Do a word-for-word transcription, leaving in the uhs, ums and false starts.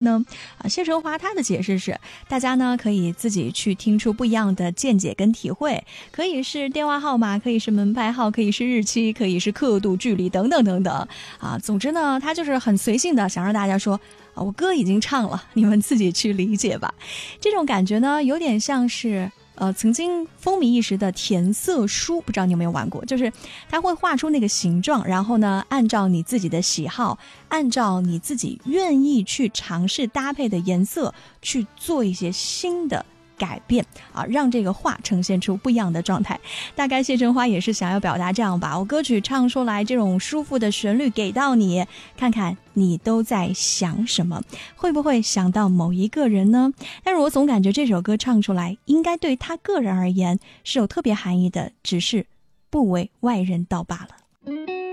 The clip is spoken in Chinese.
呢？啊，谢春华他的解释是，大家呢可以自己去听出不一样的见解跟体会，可以是电话号码，可以是门牌号，可以是日期，可以是刻度、距离等等等等啊。总之呢，他就是很随性的想让大家说，啊，我歌已经唱了，你们自己去理解吧。这种感觉呢，有点像是。呃，曾经风靡一时的填色书，不知道你有没有玩过？就是它会画出那个形状，然后呢，按照你自己的喜好，按照你自己愿意去尝试搭配的颜色，去做一些新的改变啊，让这个画呈现出不一样的状态。大概谢春花也是想要表达这样吧，我歌曲唱出来，这种舒服的旋律给到你，看看你都在想什么，会不会想到某一个人呢？但是我总感觉这首歌唱出来应该对他个人而言是有特别含义的，只是不为外人道罢了。